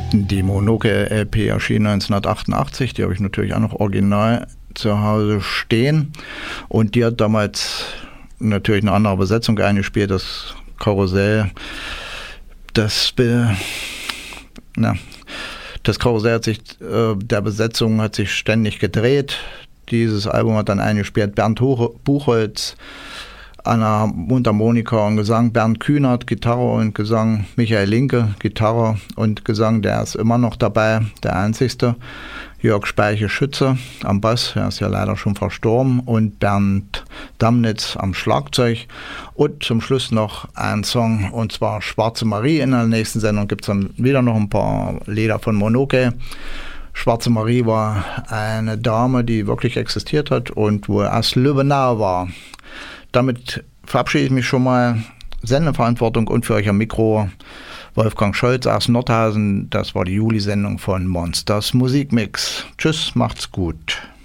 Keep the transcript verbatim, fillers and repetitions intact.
Die Monoke-L P erschien neunzehnhundertachtundachtzig, die habe ich natürlich auch noch original zu Hause stehen. Und die hat damals natürlich eine andere Besetzung eingespielt, das Karussell. Das, be, na, das Karussell hat sich, äh, der Besetzung hat sich ständig gedreht. Dieses Album hat dann eingespielt Bernd Buchholz an der Mundharmonika und Gesang, Bernd Kühnert Gitarre und Gesang, Michael Linke Gitarre und Gesang, der ist immer noch dabei, der einzigste. Jörg Speiche-Schütze am Bass, er ist ja leider schon verstorben, und Bernd Damnitz am Schlagzeug. Und zum Schluss noch ein Song, und zwar Schwarze Marie. In der nächsten Sendung gibt es dann wieder noch ein paar Lieder von Monoke. Schwarze Marie war eine Dame, die wirklich existiert hat und wo erst Lübbenau war. Damit verabschiede ich mich schon mal. Sendeverantwortung und für euch am Mikro Wolfgang Scholz aus Nordhausen. Das war die Juli-Sendung von Monsters Musikmix. Tschüss, macht's gut.